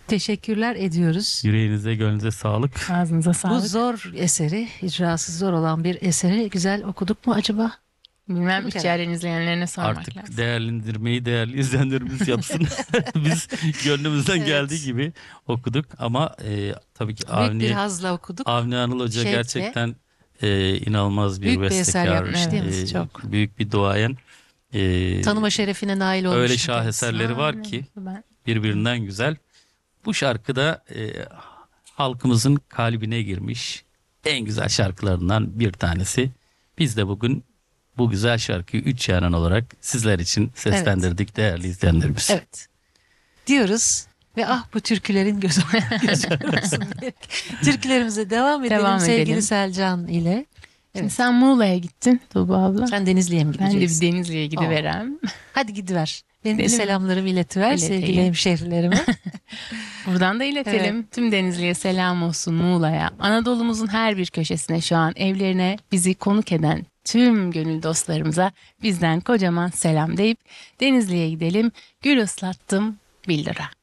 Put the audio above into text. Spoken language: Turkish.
Teşekkürler ediyoruz. Yüreğinize, gönlünüze sağlık. Ağzınıza Bu sağlık. zor eseri, icrası zor olan bir eseri güzel okuduk mu acaba? Bilmem Okuduk içeriden izleyenlerine sormak Artık lazım. değerlendirmeyi değerli izleyenlerimiz yapsın. Biz gönlümüzden Evet. geldiği gibi okuduk ama tabii ki Büyük bir hazla okuduk. Avni Anıl Hoca Şevkle. gerçekten inanılmaz bir Büyük bir eser bestekar, yapmış değil mi? Çok. büyük bir duayen. Tanıma şerefine nail olmuş. Öyle şaheserleri var ki birbirinden güzel. Bu şarkı da halkımızın kalbine girmiş en güzel şarkılarından bir tanesi. Biz de bugün bu güzel şarkıyı 3 yanan olarak sizler için seslendirdik değerli izleyenlerimiz. Evet. Diyoruz ve bu türkülerin gözü olsun diyerek türkülerimize devam edelim Devam sevgili edelim. Selcan ile. Şimdi sen Muğla'ya gittin Tuğba abla. Sen Denizli'ye mi Ben de gideceksin? bir Denizli'ye gidiverem. Hadi gidiver. Benim de Benim- selamlarımı iletiver İleteyim. sevgili hemşehrilerime. Buradan da iletelim. Tüm Denizli'ye selam olsun, Muğla'ya. Anadolu'muzun her bir köşesine şu an evlerine bizi konuk eden tüm gönül dostlarımıza bizden kocaman selam deyip Denizli'ye gidelim. Gül ıslattım 1 lira.